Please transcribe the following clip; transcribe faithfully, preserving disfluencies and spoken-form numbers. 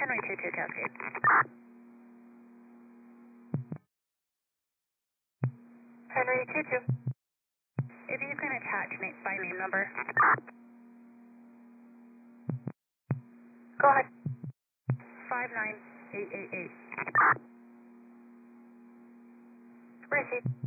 Henry two two Cascade. Henry two two. If you can attach name by name number. Go ahead. five nine eight eight eight. Receive.